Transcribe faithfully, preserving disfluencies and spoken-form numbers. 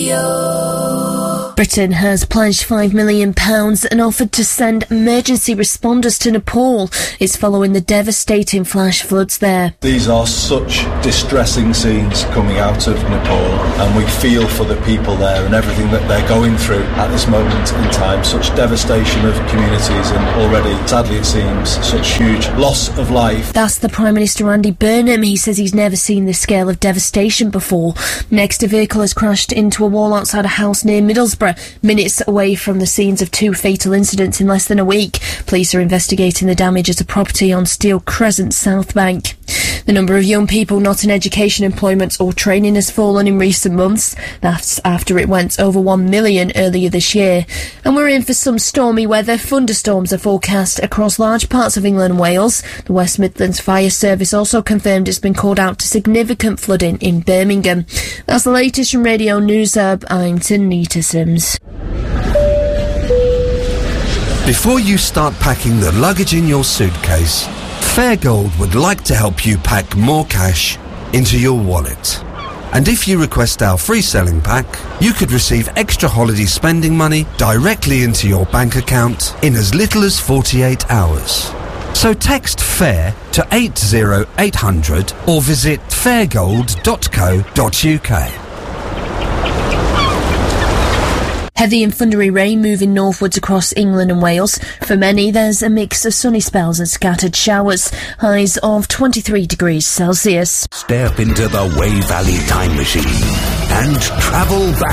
Radio. Britain has pledged five million pounds and offered to send emergency responders to Nepal. It's following the devastating flash floods there. These are such distressing scenes coming out of Nepal, and we feel for the people there and everything that they're going through at this moment in time. Such devastation of communities and already, sadly it seems, such huge loss of life. That's the Prime Minister Andy Burnham. He says he's never seen this scale of devastation before. Next, a vehicle has crashed into a wall outside a house near Middlesbrough, minutes away from the scenes of two fatal incidents in less than a week. Police are investigating the damage at a property on Steel Crescent, South Bank. The number of young people not in education, employment or training has fallen in recent months. That's after it went over one million earlier this year. And we're in for some stormy weather. Thunderstorms are forecast across large parts of England and Wales. The West Midlands Fire Service also confirmed it's been called out to significant flooding in Birmingham. That's the latest from Radio News Hub. I'm Tanita Sims. Before you start packing the luggage in your suitcase, Fairgold would like to help you pack more cash into your wallet. And if you request our free selling pack, you could receive extra holiday spending money directly into your bank account in as little as forty-eight hours. So text FAIR to eight zero eight hundred or visit fairgold dot co dot uk. Heavy and thundery rain moving northwards across England and Wales. For many, there's a mix of sunny spells and scattered showers. Highs of twenty-three degrees Celsius. Step into the Way Valley Time Machine and travel back